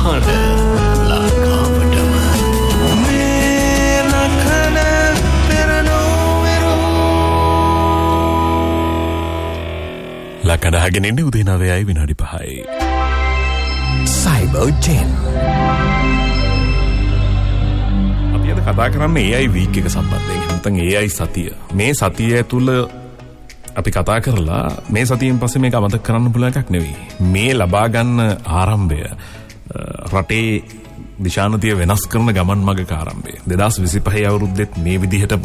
පහන ලංකාවටම මේ නකන පෙරනෝවෙරෝ ලකඩහගෙන ඉන්නේ උදේ 9:05. Cyber 10 අපි අද කතා කරන්නේ AI week එක සම්බන්ධයෙන්. නැත්නම් AI සතිය. මේ සතිය ඇතුළ අපි කතා කරලා මේ සතියෙන් පස්සේ මේක අමතක කරන්න පුළුවන් එකක් නෙවෙයි. මේ ලබා ගන්න ආරම්භය රටේ දිශානතිය වෙනස් කරන ගමන් මගක ආරම්භය. 2025 අවුරුද්දෙත් මේ විදිහටම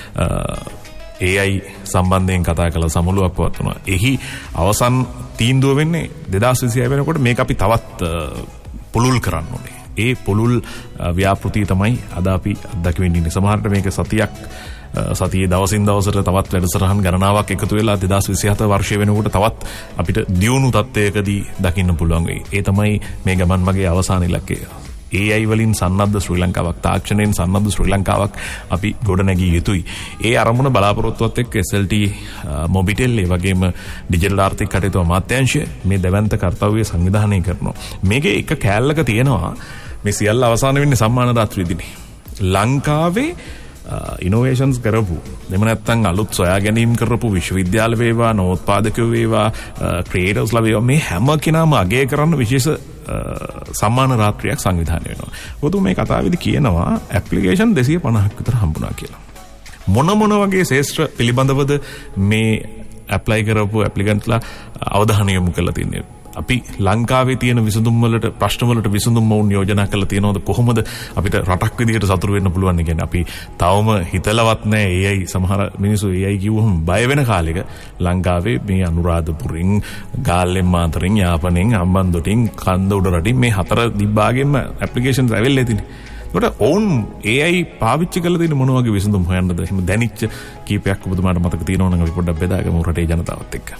AI සම්බන්ධයෙන් කතා කරලා සමුළුවක් පවත්වනවා. එහි අවසන් තීන්දුව වෙන්නේ 2026 වෙනකොට මේක අපි තවත් පුළුල් කරන්න ඕනේ. ඒ පුළුල් ව්‍යාපෘතිය තමයි අද අපි අත්දැකෙමින් ඉන්නේ. සමහරට මේක සතියේ දවසින් දවසට තවත් වැඩසටහන් ගණනාවක් එකතු වෙලා 2027 වර්ෂය වෙනකොට තවත් අපිට දියුණු තත්ත්වයකදී දකින්න පුළුවන් වෙයි. ඒ තමයි මේ ගමන් මගේ අවසාන ඉලක්කය. AI වලින් සන්නද්ධ ශ්‍රී ලංකාවක්, තාක්ෂණයෙන් සන්නද්ධ ශ්‍රී ලංකාවක් අපි ගොඩනැගිය යුතුයි. ඒ අරමුණ බලාපොරොත්තුවත් එක්ක SLT මොබිටෙල් ඒ වගේම ඩිජිටල් ආර්ථික කටයුතු අමාත්‍යාංශය මේ දැවැන්ත කාර්යය සංවිධානය කරනවා. මේකේ එක කෑල්ලක තියෙනවා මේ සියල්ල අවසන් වෙන්නේ සම්මාන රාත්‍රියේදී. ලංකාවේ ඉනෝවේෂන්ස් කරපු එහෙම නැත්නම් අලුත් සොයා ගැනීම කරපු විශ්වවිද්‍යාල වේවා නවෝත්පාදකයෝ වේවා ක්‍රියේටර්ස්ලා වේවා මේ හැම කෙනාම අගය කරන විශේෂ සම්මාන රාත්‍රියක් සංවිධානය වෙනවා. පොදු මේ කතාවේදී කියනවා ඇප්ලිකේෂන් 250ක් විතර හම්බුණා කියලා. මොන වගේ ශේෂ්ත්‍ර පිළිබඳවද මේ ඇප්ලයි කරපු ඇප්ලිකන්ට්ලා අවධානය යොමු කරලා තින්නේ? අපි ලංකාවේ තියෙන විසඳුම් වලට ප්‍රශ්න වලට විසඳුම් වුන් යෝජනා කරලා තියෙනවද? කොහොමද අපිට රටක් විදිහට සතුරු වෙන්න පුළුවන් කියන්නේ? අපි තවම හිතලවත් නැහැ AI සමහර මිනිස්සු AI කිව්වම බය වෙන කාලෙක ලංකාවේ මේ අනුරාධපුරින් ගාල්ලෙන් මාතරින් යාපනෙන් අම්බන්දොටින් කන්ද උඩ රටින් මේ හතර දිබ්බාගෙම ඇප්ලිකේෂන්ස් ඇවිල්ලා තියෙන්නේ. ඒකට ඕන් AI පාවිච්චි කරලා තියෙන මොන වගේ විසඳුම් හොයන්නද? එහෙම දැනිච්ච කීපයක් ඔබතුමාට මතක තියෙනවා නම් අපි පොඩ්ඩක් බෙදාගමු රටේ ජනතාවත් එක්ක.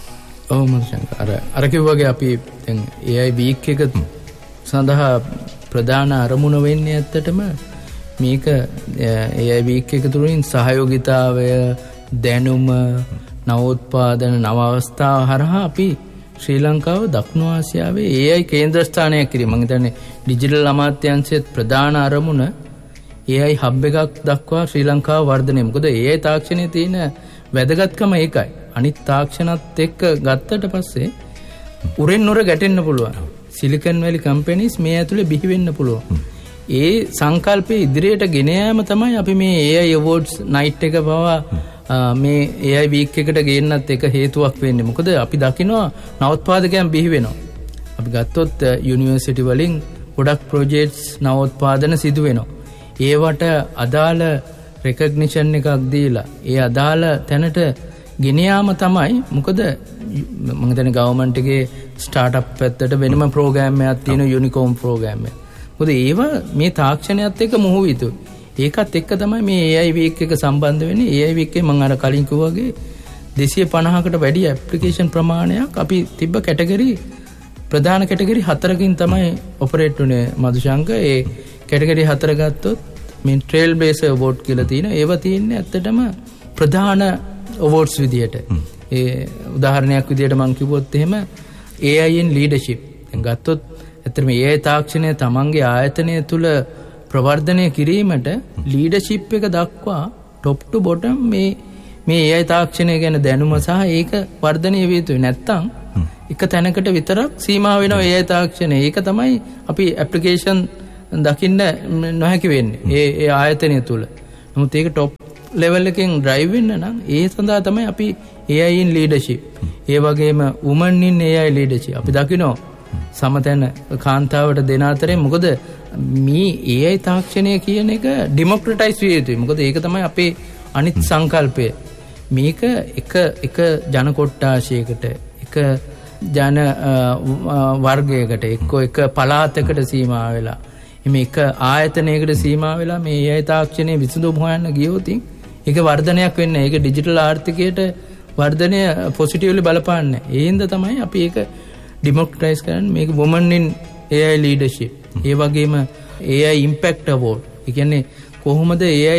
අර කිව්වාගේ අපි දැන් AI week එක සඳහා ප්‍රධාන අරමුණ වෙන්නේ ඇත්තටම මේක AI week එක තුලින් සහයෝගිතාවය, දැනුම, නවෝත්පාදන, නව අවස්ථා හරහා අපි ශ්‍රී ලංකාව දක්ෂිණ ආසියාවේ AI කේන්ද්‍රස්ථානයක් කිරීම. මම හිතන්නේ ඩිජිටල් අමාත්‍යාංශයේ ප්‍රධාන අරමුණ AI හබ් එකක් දක්වා ශ්‍රී ලංකාව වර්ධනය. මොකද AI තාක්ෂණයේ තියෙන වැදගත්කම ඒකයි. අනිත් තාක්ෂණත් එක්ක ගත්තට පස්සේ උරෙන් උර ගැටෙන්න පුළුවන්. සිලිකන් වැලි කම්පැනිස් මේ ඇතුලේ බිහි වෙන්න පුළුවන්. ඒ සංකල්පයේ ඉදිරියට ගෙන යාම තමයි අපි මේ AI awards night එක පවා මේ AI week එකට ගේන්නත් එක හේතුවක් වෙන්නේ. මොකද අපි දකිනවා නවෝත්පාදකයන් බිහි වෙනවා. අපි ගත්තොත් යුනිවර්සිටි වලින් ගොඩක් ප්‍රොජෙක්ට්ස් නවෝත්පාදන සිදු වෙනවා. ඒවට අදාළ රෙකග්නිෂන් එකක් දීලා ඒ අදාළ තැනට ගෙන යාම තමයි. මොකද මම හිතන්නේ ගවර්න්මන්ට් එකේ ස්ටාර්ට්අප් පැත්තට වෙනම ප්‍රෝග්‍රෑම් එකක් තියෙනවා, යුනිකෝම් ප්‍රෝග්‍රෑම් එක. මොකද ඒව මේ තාක්ෂණයත් එක්ක මොහු විතුයි. ඒකත් එක්ක තමයි මේ AI week එක සම්බන්ධ වෙන්නේ. AI week එකේ මම අර කලින් කිව්වා වගේ 250කට වැඩි ඇප්ලිකේෂන් ප්‍රමාණයක් අපි තිබ්බ කැටගරි ප්‍රධාන කැටගරි 4කින් තමයි ඔපරේට් වුනේ මදුශංක. ඒ කැටගරි 4 ගත්තොත් මේ ට්‍රේල් බේසර් අවෝඩ් කියලා තියෙනවා. ඒව තියෙන්නේ ඇත්තටම ප්‍රධාන awards විදියට. ඒ උදාහරණයක් විදියට මම කිව්වොත් එහෙම AI in leadership. දැන් ගත්තොත් ඇත්තටම AI තාක්ෂණය තමන්ගේ ආයතනය තුල ප්‍රවර්ධනය කිරීමට ලීඩර්ෂිප් එක දක්වා top to bottom මේ AI තාක්ෂණය ගැන දැනුම සහ ඒක වර්ධනය විය යුතුයි. නැත්තම් එක තැනකට විතරක් සීමා වෙනවා AI තාක්ෂණය. ඒක තමයි අපි ඇප්ලිකේෂන් දකින්න නොහැකි වෙන්නේ ඒ ආයතනය තුල. නමුත් ඒක top level එකෙන් drive වෙන්න නම් ඒ සඳහා තමයි අපි AI in leadership. ඒ වගේම women in AI leadership. අපි දකිනවා සමතැන කාන්තාවට දෙන අතරේ මොකද මේ AI තාක්ෂණය කියන එක ඩෙමොක්‍රටයිස් විය යුතුයි. මොකද ඒක තමයි අපේ අනිත් සංකල්පය. මේක එක ජන කොට්ටාශයකට, එක ජන වර්ගයකට, එක පළාතකට සීමා වෙලා, එමේ එක ආයතනයකට සීමා වෙලා මේ AI තාක්ෂණයේ විසඳුම් හොයන්න ගියොත් ඒක වර්ධනයක් වෙන්නේ. ඒක ඩිජිටල් ආර්ථිකයට වර්ධනය පොසිටිව්ලි බලපාන්නේ. ඒ හින්දා තමයි අපි ඒක ඩෙමොක්‍රටයිස් කරන්නේ. මේක women in AI leadership. ඒ වගේම AI impact award. ඒ කියන්නේ කොහොමද AI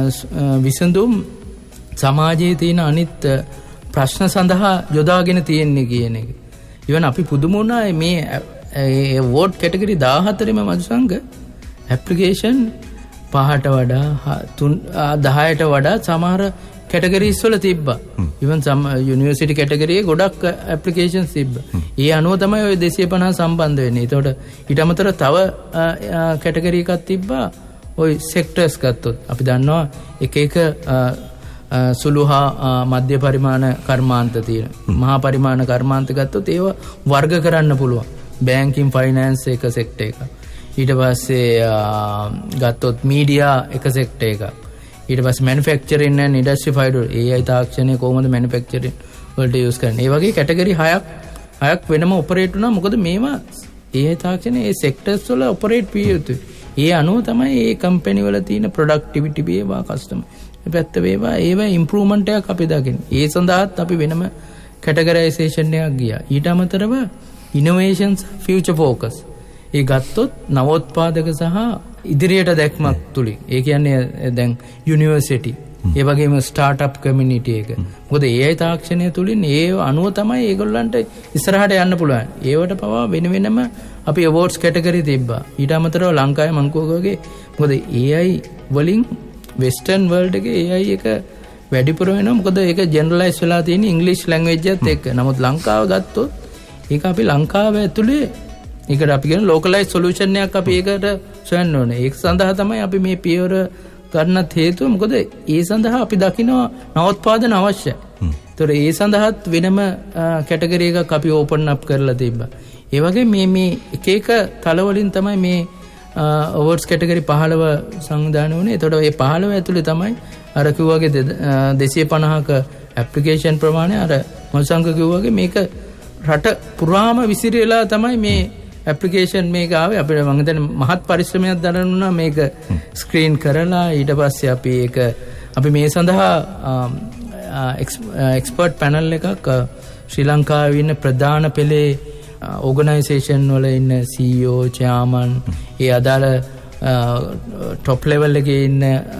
විසඳුම් සමාජයේ තියෙන අනිත් ප්‍රශ්න සඳහා යොදාගෙන තියෙන්නේ කියන එක. ඉවන අපි පුදුම වුණා මේ වෝඩ් කැටගරි 14ම මදුසංග ඇප්ලිකේෂන් 5ට වඩා 10ට වඩා සමහර කැටගරීස් වල තිබ්බා. ඉවන් යුනිවර්සිටි කැටගරියේ ගොඩක් ඇප්ලිකේෂන්ස් තිබ්බා. ඒ අනුව තමයි ඔය 250 සම්බන්ධ වෙන්නේ. ඒතකොට ඊට අමතරව තව කැටගරි එකක් තිබ්බා. ඔය සෙක්ටර්ස් ගත්තොත් අපි දන්නවා එක එක සුළු හා මධ්‍ය පරිමාණ කර්මාන්ත තියෙන. මහා පරිමාණ කර්මාන්ත ගත්තොත් ඒව වර්ග කරන්න පුළුවන්. බැංකින් ෆයිනෑන්ස් එක සෙක්ටර් එකක්. ඊට පස්සේ ගත්තොත් මීඩියා එක සෙක්ටර් එකක්. ඊට පස්සේ මැනුෆැක්චරින් ඇන්ඩ් ඉන්ඩස්ට්‍රි ෆයිඩර් AI තාක්ෂණය කොහොමද මැනුෆැක්චරින් වලට යූස් කරන්නේ. ඒ වගේ කැටගරි 6ක් වෙනම ඔපරේට් වුණා. මොකද මේවා AI තාක්ෂණය ඒ සෙක්ටර්ස් වල ඔපරේට් විය යුතුයි. ඒ අනුව තමයි මේ කම්පැනි වල තියෙන ප්‍රොඩක්ටිවිටි වේවා කස්ටමර් පැත්ත වේවා ඒවා ඉම්ප්‍රූව්මන්ට් එකක් අපි දකින්නේ. ඒ සඳහාත් අපි වෙනම කැටගරයිසේෂන් එකක් ගියා. ඊට අමතරව ඉනෝවේෂන්ස් ෆියුචර් ෆෝකස් ඒ ගත්තොත් නවෝත්පාදක සහ ඉදිරියට දැක්මක් තුලින්. ඒ කියන්නේ දැන් යුනිවර්සිටි ඒ වගේම ස්ටාර්ට්අප් කමියුනිටි එක. මොකද AI තාක්ෂණය තුලින් ඒ අනුව තමයි ඒගොල්ලන්ට ඉස්සරහට යන්න පුළුවන්. ඒවට පවා වෙනම අපි අවෝඩ්ස් කැටගරි තිබ්බා. ඊට අමතරව ලංකාවේ මං වගේ මොකද AI වලින් වෙස්ටර්න් වර්ල්ඩ් එකේ AI එක වැඩිපුර වෙනවා. මොකද ඒක ජෙනරලයිස් වෙලා තියෙන ඉංග්‍රීසි ලැන්ග්වේජ් එකත් එක්ක. නමුත් ලංකාව ගත්තොත් ඒක අපි ලංකාව ඇතුලේ ඒකට අපි කියන ලෝකලයිස් සොලියුෂන් එකක් අපි ඒකට සොයන්න ඕනේ. ඒක සඳහා තමයි අපි මේ පියවර ගන්නත් හේතුව. මොකද ඒ සඳහා අපි දකිනවා නවෝත්පාදන අවශ්‍යයි. ඒතොර ඒ සඳහාත් වෙනම කැටගරි එකක් අපි ඕපන් අප් කරලා තිබ්බා. ඒ වගේ මේ එක තල වලින් තමයි මේ අවෝඩ්ස් කැටගරි 15 සංවිධානය වුණේ. ඒතකොට මේ 15 ඇතුලේ තමයි අර කිව්වාගේ 250ක ඇප්ලිකේෂන් ප්‍රමාණය අර මොල්සංග කිව්වාගේ මේක රට පුරාම විසිරෙලා තමයි මේ ඇප්ලිකේෂන් මේක ආවේ. අපිට මම හිතන්නේ මහත් පරිශ්‍රමයක් දරනුණා මේක ස්ක්‍රීන් කරලා. ඊට පස්සේ අපි මේ සඳහා එක්ස්පර්ට් පැනල් එකක් ශ්‍රී ලංකාවේ ඉන්න ප්‍රධාන පෙළේ ඕගනයිසේෂන් වල ඉන්න CEO චෙයාමන් ඒ අදාළ টොප් ලෙවල් එකේ ඉන්න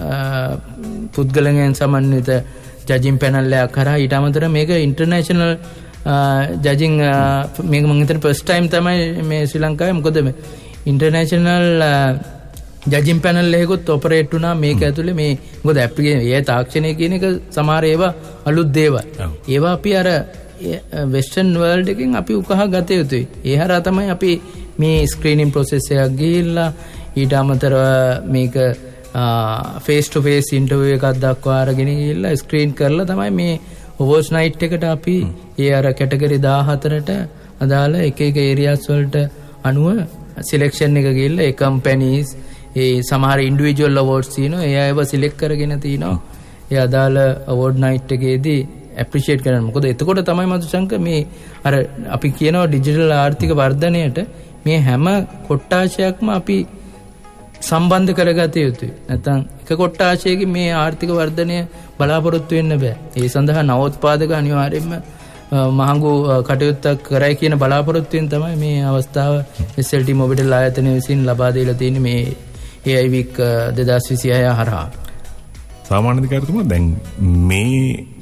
පුද්ගලයන් සමන්විත ජජින් පැනල් එකක් කරා. ඊට අමතරව මේක ඉන්ටර්නැෂනල් ජජින් මේක මම හිතන්නේ ෆස්ට් ටයිම් තමයි මේ ශ්‍රී ලංකාවේ. මොකද මේ ඉන්ටර්නැෂනල් ජජින් පැනල් එකකුත් ඔපරේට් වුණා මේක ඇතුලේ. මේ මොකද ඇප්ලිකේෂන් ඒ තාක්ෂණය කියන එක සමහර ඒවා අලුත් දේවල්. ඒවා අපි අර වෙස්ටර්න් වර්ල්ඩ් එකෙන් අපි උකහා ගත යුතුයි. ඒ හරහා තමයි අපි මේ ස්ක්‍රීනින් ප්‍රොසෙස් එකක් ගිහිල්ලා ඊට අමතරව මේක ෆේස් ටු ෆේස් ඉන්ටර්විව් එකක් දක්වා අරගෙන ගිහිල්ලා ස්ක්‍රීන් කරලා තමයි මේ ඕවර්ස් නයිට් එකට අපි ඒ අර කැටගරි 14ට අදාළ එක ඒරියාස් වලට අනුව සිලෙක්ෂන් එක ගිහිල්ලා ඒ කම්පැනිස් ඒ සමහර ඉන්ඩිවිජුවල් අවෝඩ්ස් තියෙනවා. ඒ අයව සිලෙක්ට් කරගෙන තිනවා. ඒ අදාළ අවෝඩ් නයිට් එකේදී ඇප්‍රීෂিয়েට් කරන්න. මොකද එතකොට තමයි මදුශංක මේ අර අපි කියනවා ඩිජිටල් ආර්ථික වර්ධනයට මේ හැම කොට්ටාශයක්ම අපි සම්බන්ධ කරගත යුතුයි. නැත්නම් එක කොට්ටාශයකින් මේ ආර්ථික වර්ධනය බලාපොරොත්තු වෙන්න බෑ. ඒ සඳහා නවෝත්පාදක අනිවාර්යයෙන්ම මහඟු කටයුත්තක් කරයි කියන බලාපොරොත්තුවෙන් තමයි මේ අවස්ථාව SLT මොබිටෙල් ආයතනය විසින් ලබා දීලා තියෙන්නේ මේ AI week 2026 හරහා. සාමාන්‍ය අධිකාරිතුමා දැන් මේ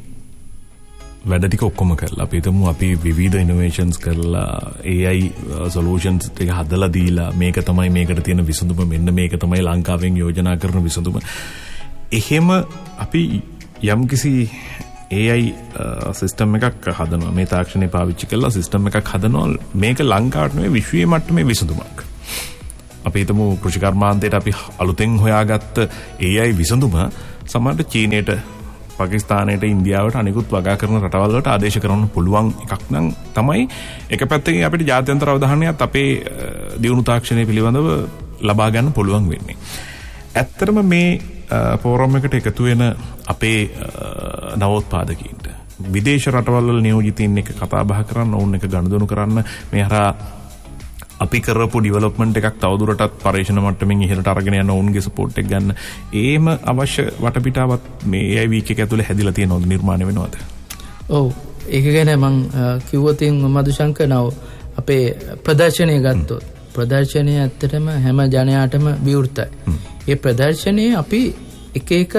වැඩ ටික ඔක්කොම කරලා අපි හිතමු අපි විවිධ ඉනෝවේෂන්ස් කරලා AI සොලියුෂන්ස් ටික හදලා දීලා මේක තමයි මේකට තියෙන විසඳුම, මෙන්න මේක තමයි ලංකාවෙන් යෝජනා කරන විසඳුම. එහෙම අපි යම්කිසි AI සිස්ටම් එකක් හදනවා, මේ තාක්ෂණය පාවිච්චි කරලා සිස්ටම් එකක් හදනවා. මේක ලංකාවට නෙවෙයි විශ්වීය මට්ටමේ විසඳුමක්. අපි හිතමු කෘෂිකර්මාන්තයට අපි අලුතෙන් හොයාගත්ත AI විසඳුම සමහරට චීනයට, පාකිස්තානයට, ඉන්දියාවට අනිකුත් වගා කරන රටවල් වලට ආදේශ කරන්න පුළුවන් එකක් නම් තමයි එක පැත්තකින් අපිට ජාත්‍යන්තර අවධානයත් අපේ දියුණු තාක්ෂණය පිළිබඳව ලබා ගන්න පුළුවන් වෙන්නේ. ඇත්තටම මේ ෆෝරම් එකට එකතු වෙන අපේ නවෝත්පාදකීන්ට විදේශ රටවල් වල නියෝජිතයින් එක්ක කතා බහ කරන්න, ඕන් එක ගනුදෙනු කරන්න, මේ හරහා අපි කරපු ඩෙවලොප්මන්ට් එකක් තවදුරටත් පරීක්ෂණ මට්ටමින් ඉහළට අරගෙන යන ඔවුන්ගේ සපෝට් එක ගන්න ඒම අවශ්‍ය වටපිටාවක් මේ AI week එක ඇතුලේ හැදිලා තියෙනවද, නිර්මාණය වෙනවද? ඔව්, ඒක ගැන මම කිව්වොත් මදුශංකර් නව අපේ ප්‍රදර්ශනය ගත්තොත් ප්‍රදර්ශනය ඇත්තටම හැම ජනයාටම විවෘතයි. ඒ ප්‍රදර්ශනයේ අපි එක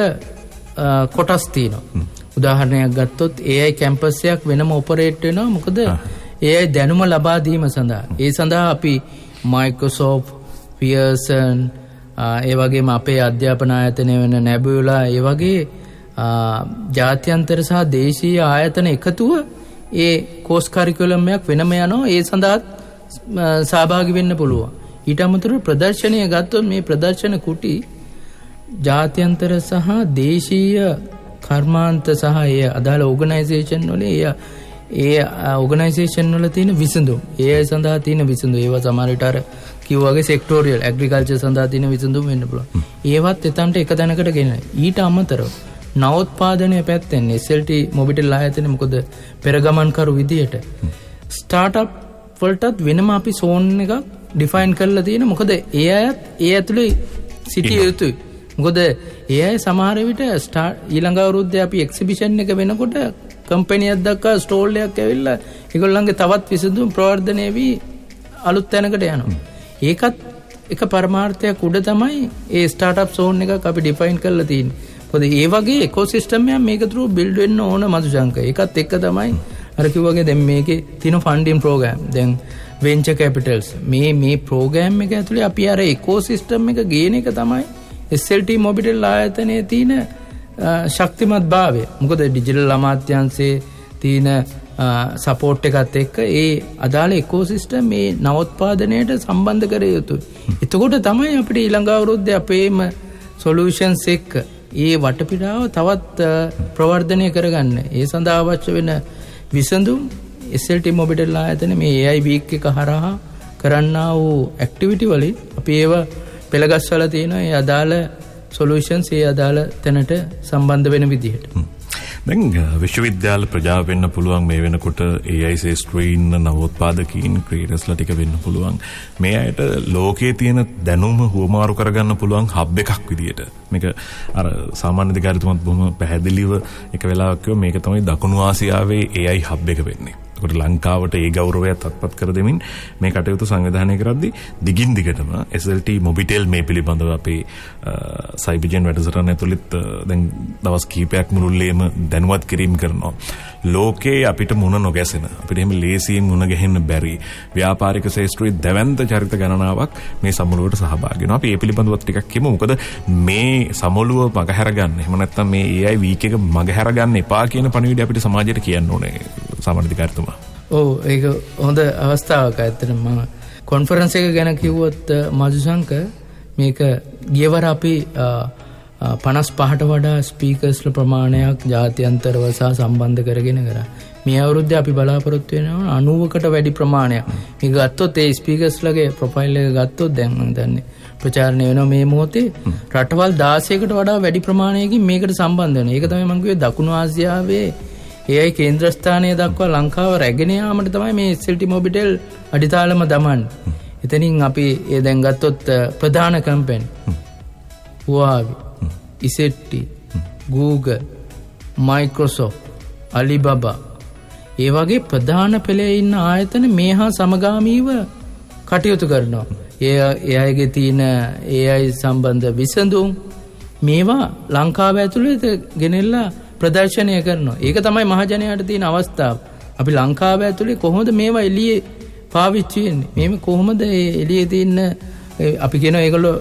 කොටස් තියෙනවා. උදාහරණයක් ගත්තොත් AI කැම්පස් එකක් වෙනම ඔපරේට් වෙනවා. මොකද AI දැනුම ලබා දීම සඳහා ඒ සඳහා අපි Microsoft, Pearson, ඒ වගේම අපේ අධ්‍යාපන ආයතනය වෙන Nebula, ඒ වගේ ජාත්‍යන්තර සහ දේශීය ආයතන එකතුව ඒ කෝස් කරිකුලම් එකක් වෙනම යනවා. ඒ සඳහා සහභාගී වෙන්න පුළුවන්. ඊට අමතරව ප්‍රදර්ශනය ගත්තොත් මේ ප්‍රදර්ශන කුටි ජාත්‍යන්තර සහ දේශීය කර්මාන්ත සහ ඒ අදාළ ඕගනයිසේෂන් වල ඒ ඕගනයිසේෂන් වල තියෙන විසඳුම්, ඒ සඳහා තියෙන විසඳුම්, ඒවා සමහර විට අර කිව්වාගේ සෙක්ටෝරියල් ඇග්‍රිකල්චර් සඳහා තියෙන විසඳුම් වෙන්න පුළුවන්. ඒවත් එතනට එක තැනකට ගෙනයි. ඊට අමතරව නවෝත්පාදනයේ පැත්තෙන් SLT මොබිටෙල් ආයතනය මොකද පෙරගමන් කරු විදියට ස්ටාර්ට්අප් වලටත් වෙනම අපි සෝන් එකක් ඩිෆයින් කරලා තියෙන. මොකද ඒ අයත් ඒ ඇතුලේ සිටිය යුතුයි. මොකද ඒ අය සමහර විට ඊළඟ අවුරුද්දේ අපි එක්සිබිෂන් එක වෙනකොට කම්පැනියක් දක්වා ස්ටෝල් එකක් ඇවිල්ලා ඒගොල්ලන්ගේ තවත් විසඳුම් ප්‍රවර්ධනය වී අලුත් තැනකට යනවා. ඒකත් එක පරමාර්ථයක් උඩ තමයි ඒ ස්ටාර්ට්අප් සෝන් එකක් අපි ඩිෆයින් කරලා තියෙන්නේ. මොකද ඒ වගේ ඉකෝසිස්ටම් එකක් මේක through build වෙන්න ඕන මధుශංක. ඒකත් එක්ක තමයි අර කිව්වාගේ දැන් මේකේ තියෙන ෆන්ඩින් ප්‍රෝග්‍රෑම්, දැන් වෙන්චර් කැපිටල්ස්, මේ ප්‍රෝග්‍රෑම් එක ඇතුලේ අපි අර ඉකෝසිස්ටම් එක ගේන එක තමයි SLT මොබිටෙල් ආයතනයේ තියෙන ශක්තිමත් භාවය. මොකද ඩිජිටල් අමාත්‍යාංශයේ තියෙන සපෝට් එකත් එක්ක ඒ අදාළ ඉකෝසිස්ටම් මේ නවෝත්පාදනයට සම්බන්ධ කර යුතුයි. එතකොට තමයි අපිට ඊළඟ අවුරුද්දේ අපේම සොලියුෂන්ස් එක්ක ඒ වටපිටාව තවත් ප්‍රවර්ධනය කරගන්න. ඒ සඳහා අවශ්‍ය වෙන විසඳුම් SLT මොබිටෙල් ආයතන මේ AI week එක හරහා කරන්නා වූ ඇක්ටිවිටි වලින් අපි ඒව පෙළගස්වලා තියෙනවා. ඒ අදාළ සොලියුෂන්ස් ඒ අදාළ තැනට සම්බන්ධ වෙන විදිහට. දැන් විශ්වවිද්‍යාල ප්‍රජාව වෙන්න පුළුවන් මේ වෙනකොට AI ශාස්ත්‍රයේ ඉන්න නවෝත්පාදකීන් ක්‍රියේටර්ස්ලා ටික වෙන්න පුළුවන්. මේ අයට ලෝකයේ තියෙන දැනුම හුවමාරු කරගන්න පුළුවන් හබ් එකක් විදියට. මේක අර සාමාන්‍ය අධිකාරිතුමත් බොහොම පැහැදිලිව එක වෙලාවක කිව්වා මේක තමයි දකුණු ආසියාවේ AI හබ් එක වෙන්නේ. ඒකට ලංකාවට ඒ ගෞරවයත් අත්පත් කර දෙමින් මේ කටයුතු සංවිධානය කරද්දී දිගින් දිගටම SLT මොබිටෙල් මේ පිළිබඳව අපේ සයිබර්ජන් වැඩසටහන ඇතුළත් දැන් දවස් කිහිපයක් මුළුල්ලේම දැනුවත් කිරීම කරනවා. ලෝකේ අපිට මුණ නොගැසෙන, අපිට එහෙම ලේසියෙන් මුණ ගැහෙන්න බැරි ව්‍යාපාරික ශාස්ත්‍රයේ දැවැන්ත චරිත ගණනාවක් මේ සමුළුවට සහභාගී වෙනවා. අපි මේ පිළිබඳව ටිකක් කියමු. මොකද මේ සමුළුව මගහැර ගන්න, එහෙම නැත්නම් මේ AI වීක් එක මගහැර ගන්න එපා කියන පණිවිඩය අපිට සමාජයට කියන්න ඕනේ සාමාන්‍ය අධිකාරිතුමා. ඔව්, ඒක හොඳ අවස්ථාවක්. ඇත්තටම මම කොන්ෆරන්ස් එක ගැන කිව්වොත් මధుශංක මේක ගියවර අපි 55ට වඩා ස්පීකර්ස්ලා ප්‍රමාණයක් ජාත්‍යන්තරව සහ සම්බන්ධ කරගෙන කරා. මේ අවුරුද්දේ අපි බලාපොරොත්තු වෙනවා 90කට වැඩි ප්‍රමාණයක්. මේක ගත්තොත් ඒ ස්පීකර්ස්ලාගේ ප්‍රොෆයිල් එක ගත්තොත් දැන් මම දන්නේ ප්‍රචාරණය වෙනවා මේ මොහොතේ රටවල් 16කට වඩා වැඩි ප්‍රමාණයකින් මේකට සම්බන්ධ වෙනවා. ඒක තමයි මම කිව්වේ දකුණු ආසියාවේ AI කේන්ද්‍රස්ථානය දක්වා ලංකාව රැගෙන යාමට තමයි මේ SLT මොබිටෙල් අඩිතාලම දමන්නේ. එතනින් අපි ඒ දැන් ගත්තොත් ප්‍රධාන company Huawei, ඉසෙට්ටි, Google, Microsoft, Alibaba, ඒ වගේ ප්‍රධාන පෙළේ ඉන්න ආයතන මේ හා සමගාමීව කටයුතු කරනවා. ඒ අයගේ තියෙන AI සම්බන්ධ විසඳුම් මේවා ලංකාව ඇතුළේ ගෙනෙල්ලා ප්‍රදර්ශනය කරනවා. ඒක තමයි මහජනයාට තියෙන අවස්ථාව. අපි ලංකාව ඇතුලේ කොහොමද මේවා එළියේ පාවිච්චි වෙන්නේ? මේක කොහොමද එළියේ තියෙන අපි කියන ඒගොල්ලෝ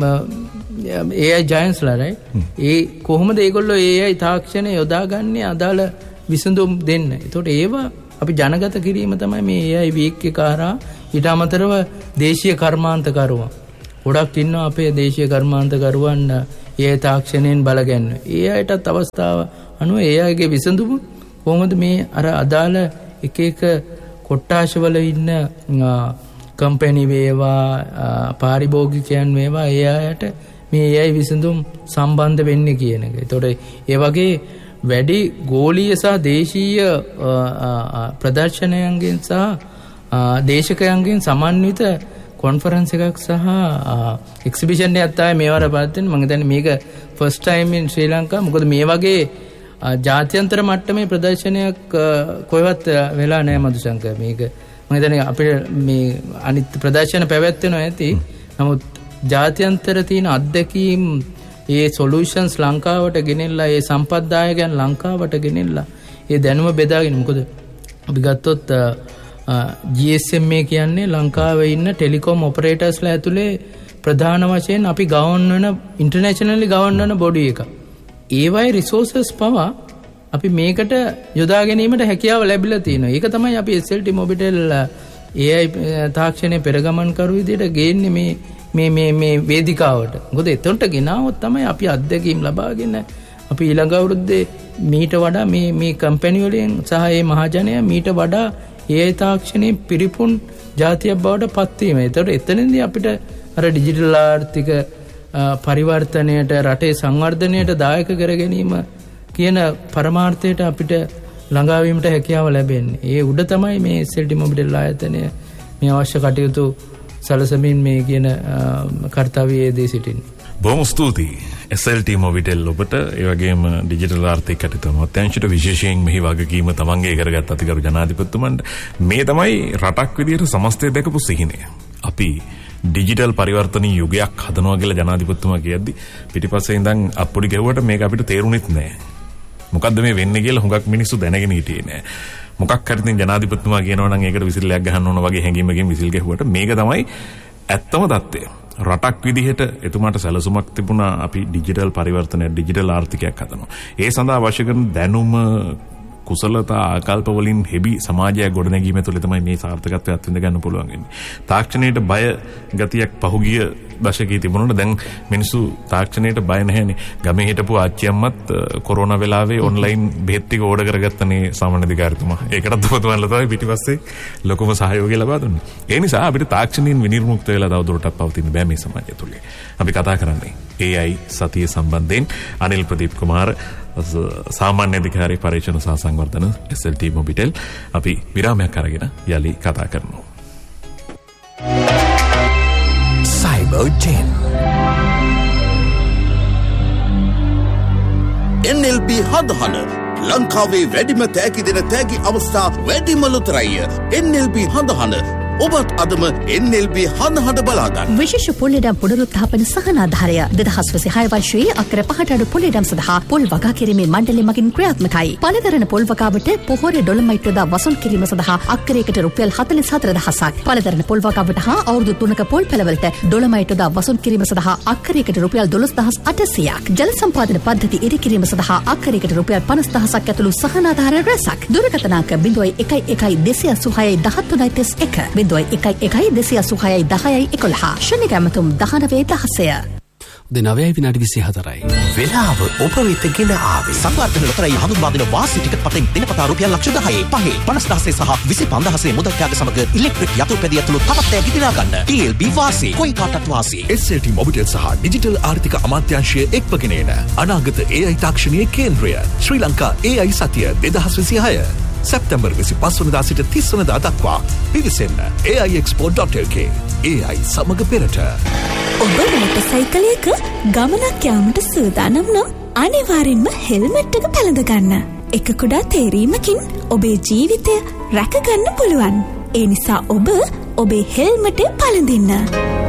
AI giantsලා right? ඒ කොහොමද ඒගොල්ලෝ AI තාක්ෂණය යොදාගන්නේ අදාළ විසඳුම් දෙන්න. ඒතකොට ඒවා අපි ජනගත කිරීම තමයි මේ AI week එක කරා. ඊට අමතරව දේශීය කර්මාන්තකරුවන් ගොඩක් ඉන්නවා අපේ දේශීය කර්මාන්තකරුවන් AI තාක්ෂණයෙන් බලගන්න. ඒ අයටත් අවස්ථාව අනුව ඒ අයගේ විසඳුම කොහොමද මේ අර අදාළ එක එක කොට්ටාශවල ඉන්න කම්පැනි වේවා පාරිභෝගිකයන් වේවා ඒ අයට මේ AI විසඳුම් සම්බන්ධ වෙන්නේ කියන එක. ඒතකොට ඒ වගේ වැඩි ගෝලීය සහ දේශීය ප්‍රදර්ශනයන්ගෙන් සහ දේශකයන්ගෙන් සමන්විත කොන්ෆරන්ස් එකක් සහ එක්සිබිෂන් එකක් තමයි මේවර පාත්තෙන් මම හිතන්නේ මේක ෆස්ට් ටයිම් ඉන් ශ්‍රී ලංකා. මොකද මේ වගේ ජාත්‍යන්තර මට්ටමේ ප්‍රදර්ශනයක් කොහෙවත් වෙලා නැහැ මధుශංකර්. මේක මම හිතන්නේ අපිට මේ අනිත් ප්‍රදර්ශන පැවැත්වෙනවා ඇති. නමුත් ජාත්‍යන්තර තියෙන අත්දැකීම් ඒ සොලියුෂන්ස් ලංකාවට ගෙනෙල්ලා ඒ සම්පත්දායකයන් ලංකාවට ගෙනෙල්ලා ඒ දැනුම බෙදාගෙන. මොකද අපි ගත්තොත් GSMA කියන්නේ ලංකාවේ ඉන්න ටෙලිකොම් ඔපරේටර්ස්ලා ඇතුලේ ප්‍රධාන වශයෙන් අපි ගවර්න් වෙන ඉන්ටර්නැෂනලි ගවර්න් වෙන බොඩි එක. ඒවයි රිසෝසස් පවා අපි මේකට යොදා ගැනීමට හැකියාව ලැබිලා තියෙනවා. ඒක තමයි අපි SLT Mobitel AI තාක්ෂණයේ පෙරගමන් කරු විදිහට ගේන්නේ මේ වේදිකාවට. මොකද එතනට ගෙනාවොත් තමයි අපි අත්දැකීම් ලබාගෙන අපි ඊළඟ අවුරුද්දේ මීට වඩා මේ කම්පැනි වලින් සහ මේ මහජනයා මීට වඩා AI තාක්ෂණයේ පිරිපුන් ජාතියක් බවට පත් වීම. ඒතකොට එතනදී අපිට අර ඩිජිටල් ආර්ථික පරිවර්තනයට රටේ සංවර්ධනයට දායක කර ගැනීම කියන පරමාර්ථයට අපිට ළඟාවීමට හැකියාව ලැබෙන්නේ. ඒ උඩ තමයි මේ SLT Mobitel ආයතනය මේ අවශ්‍ය කටයුතු සලසමින් මේ කියන කාර්යයේ දී සිටින්නේ. බොහොම ස්තුතියි SLT Mobitel ඔබට ඒ වගේම ඩිජිටල් ආර්ථික කටයුතු අමාත්‍යාංශයට විශේෂයෙන් මෙහි වගකීම තමන්ගේ කරගත් අතිගරු ජනාධිපතිතුමන්ට මේ තමයි රටක් විදියට සමස්තය දැකපු සිහිනය. අපි ඩිජිටල් පරිවර්තනීය යුගයක් හදනවා කියලා ජනාධිපතිතුමා කියද්දි පිටිපස්සේ ඉඳන් අප්පුඩි ගැහුවට මේක අපිට තේරුණෙත් නැහැ. මොකද්ද මේ වෙන්නේ කියලා හුඟක් මිනිස්සු දැනගෙන හිටියේ නැහැ. මොකක් හරි ඉතින් ජනාධිපතිතුමා කියනවා නම් ඒකට විසිල්ලයක් ගහන්න ඕන වගේ හැඟීමකින් විසිල් ගැහුවට මේක තමයි ඇත්තම தත්ත්වය. රටක් විදිහට එතුමාට සැලසුමක් තිබුණා අපි ඩිජිටල් පරිවර්තනය ඩිජිටල් ආර්ථිකයක් හදනවා. ඒ සඳහා අවශ්‍ය කරන දැනුම කුසලතා ආකල්ප වලින් හෙබි සමාජයක් ගොඩනැගීම තුළ තමයි මේ සාර්ථකත්වය අත්විඳ ගන්න පුළුවන් වෙන්නේ. තාක්ෂණයට බය ගතියක් පහුගිය දශකයේ තිබුණොත් දැන් මිනිස්සු තාක්ෂණයට බය නැහැනේ. ගමේ හිටපු ආච්චි අම්මත් කොරෝනා වෙලාවේ ඔන්ලයින් බෙහෙත් ටික ඕඩර් කරගත්තනේ සාමාන්‍ය අධිකාරිතුමා. ඒකටත් ඔබතුමාලා තමයි පිටිපස්සේ ලොකුම සහයෝගය ලබා දුන්නේ. ඒ නිසා අපිට තාක්ෂණයෙන් විනිර්මුක්ත වෙලා තවදුරටත් පවතින්න බෑ මේ සමාජය තුළ. අපි කතා කරන්නේ AI සතිය සම්බන්ධයෙන් අනිල් ප්‍රදීප් කුමාර සාමාන්‍ය අධිකාරී පරීක්ෂණ සහ සංවර්ධන SLT Mobitel අපි විරාමයක් අරගෙන යලි කතා කරනවා. Cyber 10 NLB හදහන ලංකාවේ වැඩිම තෑගි දෙන තෑගි අවස්ථා වැඩිම ලොතරැය NLB හදහන ඔබත් අදම NLB හඳහඬ බලාගන්න. විශේෂ පොල්ලිඩම් පුනරුත්ථාපන සහනාධාරය 2026 වර්ෂයේ අක්කර 5ට අඩු පොල්ලිඩම් සඳහා පොල් වගා කිරීමේ මණ්ඩලය මගින් ක්‍රියාත්මකයි. පළදරන පොල් වගාවට පොහොර ඩොලමයිට් යොදා වසූල් කිරීම සඳහා අක්කරයකට රුපියල් 44000ක්. පළදරන පොල් වගාවට හා අවුරුදු 3ක පොල් පෙළවලට ඩොලමයිට් යොදා වසූල් කිරීම සඳහා අක්කරයකට රුපියල් 12800ක්. ජල සම්පාදන පද්ධති ඉදි කිරීම සඳහා අක්කරයකට රුපියල් 50000ක් ඇතුළු සහනාධාර රැසක්. දුරකථන අංක 011283 1.1.286 ශනික ඇමතුම් 19/16. දෙනවයයි විනාඩි 24යි. වෙලාව ඔබ වෙත ගෙන ආවේ සංවර්ධන ලොතරැයි හඳුන්වා දෙන වාසි ටිකට් පතෙන් දිනපතා රුපියල් 10,000 පහේ 50,000 සහ 25,000 මුදල් ත්‍යාග සමග ඉලෙක්ට්‍රික් යතුරුපැදිය ඇතුළු තවත් තෑගි දිනා ගන්න. TLB වාසි කොයි කාටත් වාසි. SLT Mobitel සහ ඩිජිටල් ආර්ථික අමාත්‍යාංශය එක්වගෙන එන අනාගත AI තාක්ෂණීය කේන්ද්‍රය ශ්‍රී ලංකා AI සතිය 2026 සැප්තැම්බර් 25 වනදා සිට 30 වනදා දක්වා පිවිසෙන්න AIExpo.lk. AI සමග පෙරට. ඔබ මොටර් සයිකලයක ගමනක් යාමට සූදානම් නම් අනිවාර්යෙන්ම හෙල්මට් එක පැළඳ ගන්න. එක කුඩා තේරීමකින් ඔබේ ජීවිතය රැක ගන්න පුළුවන්. ඒ නිසා ඔබ ඔබේ හෙල්මට් එක පළඳින්න.